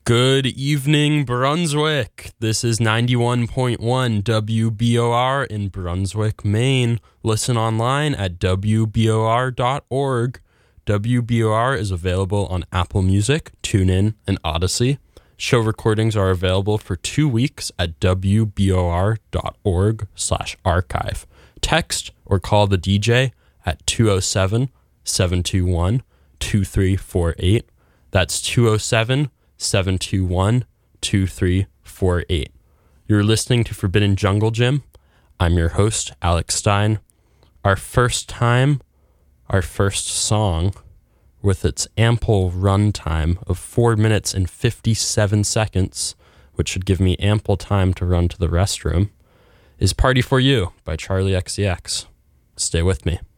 Good evening, Brunswick. This is 91.1 WBOR in Brunswick, Maine. Listen online at WBOR.org. WBOR is available on Apple Music, TuneIn, and Odyssey. Show recordings are available for 2 weeks at WBOR.org/archive. Text or call the DJ at 207-721-2348. That's 207-721-2348. You're listening to Forbidden Jungle Gym. I'm your host, Alex Stein. Our first song, with its ample runtime of 4 minutes and 57 seconds, which should give me ample time to run to the restroom, is Party For You by Charli XCX. Stay with me.